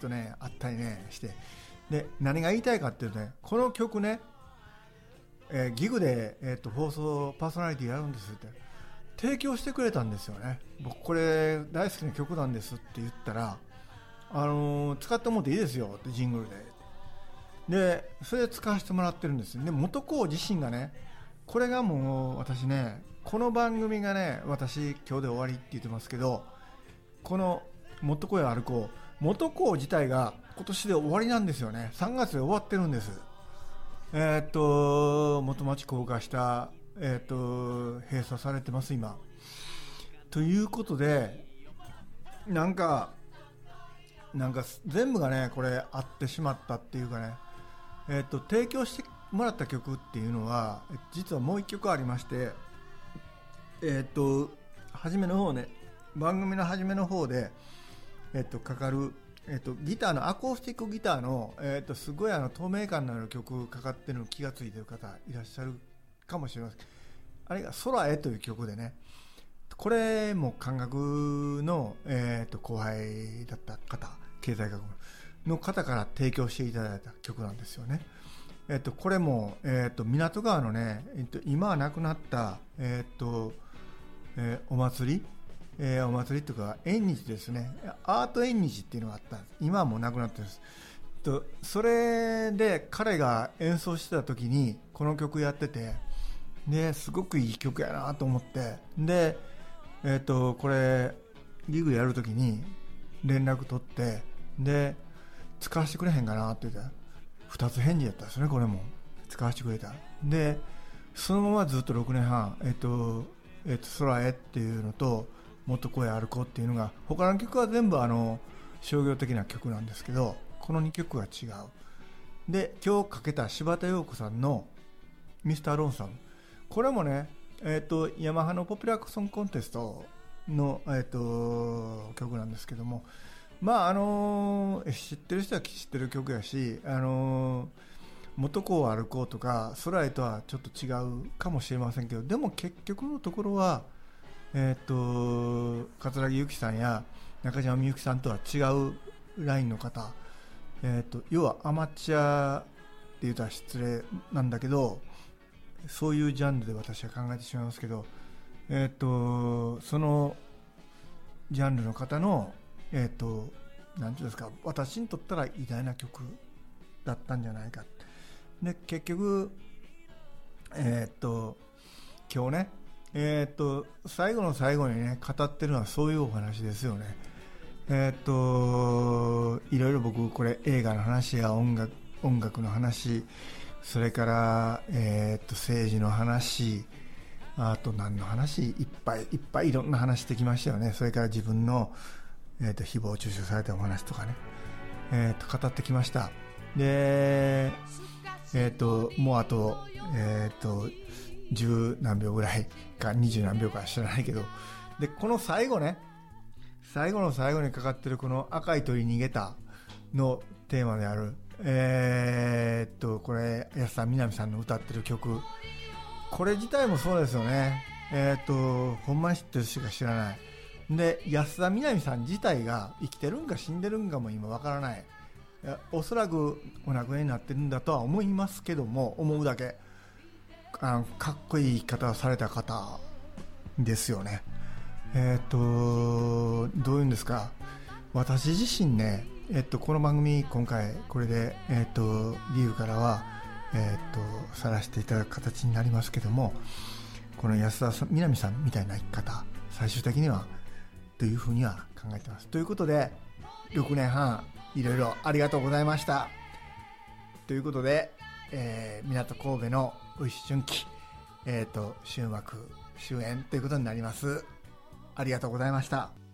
とねあったりねして、で何が言いたいかっていうとね、この曲ね、ギグで、放送パーソナリティやるんですって提供してくれたんですよね。僕これ大好きな曲なんですって言ったら、使ってもらっていいですよってジングルでそれで使わせてもらってるんです。で元子自身がね、これがもう私ね、この番組がね、私今日で終わりって言ってますけど、この元子や歩こう、元子自体が今年で終わりなんですよね。3月で終わってるんです。元町高架下、閉鎖されてます今。ということで、なんか全部がねこれあってしまったっていうかね、提供してもらった曲っていうのは実はもう一曲ありまして、初めの方ね、番組の初めの方でかかるギターのアコースティックギターの、すごい透明感のある曲かかってるの気がついてる方いらっしゃるかもしれません。あれが空へという曲でね、これも感覚の、後輩だった方、経済学の方から提供していただいた曲なんですよね。これも、港川のね、今はなくなった、お祭りというか縁日ですね、アート縁日っていうのがあったんです。今はもうなくなってるんです。それで彼が演奏してた時にこの曲やってて、ですごくいい曲やなと思って、でこれリグやる時に連絡取って、で使わせてくれへんかなって言ったら2つ返事やったんですね。これも使わせてくれた。でそのままずっと6年半空へっていうのともっと声歩こうっていうのが、他の曲は全部商業的な曲なんですけど、この2曲が違う。で今日かけた柴田陽子さんのミスターロンサム、これもねヤマハのポピュラーソングコンテストの、曲なんですけども、まあ知ってる人は知ってる曲やし、元子を歩こうとか空へとはちょっと違うかもしれませんけど、でも結局のところは桂木由紀さんや中島みゆきさんとは違うラインの方、要はアマチュアって言ったら失礼なんだけど、そういうジャンルで私は考えてしまいますけど、そのジャンルの方のなんていうんですか、私にとったら偉大な曲だったんじゃないか。で結局今日ね最後の最後にね語ってるのはそういうお話ですよね。いろいろ僕これ映画の話や音楽の話、それから、政治の話、あと何の話、いっぱいいろんな話してきましたよね。それから自分の、誹謗中傷されたお話とかね、語ってきました。で、もうあと、10何秒ぐらいか20何秒か知らないけど、でこの最後ね、最後の最後にかかってるこの赤い鳥逃げたのテーマであるこれ安田みなみさんの歌ってる曲、これ自体もそうですよね。ほんまに知ってる人しか知らない。で安田みなみさん自体が生きてるんか死んでるんかも今わからない。おそらくお亡くなりになってるんだとは思いますけども、思うだけかっこいい生き方をされた方ですよね。どういうんですか、私自身ね、この番組今回これで、リーグからは、さらしていただく形になりますけども、この安田みなみさんみたいな生き方、最終的にはというふうには考えてます。ということで6年半いろいろありがとうございました。ということで、港神戸のウイシ春季、終幕終演ということになります。ありがとうございました。